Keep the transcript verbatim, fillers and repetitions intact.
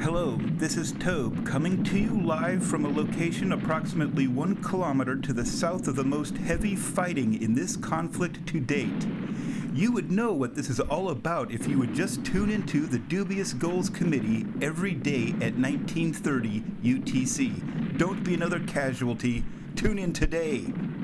Hello, this is Tobe coming to you live from a location approximately one kilometer to the south of the most heavy fighting in this conflict to date. You would know what this is all about if you would just tune into the Dubious Goals Committee every day at nineteen thirty U T C. Don't be another casualty. Tune in today.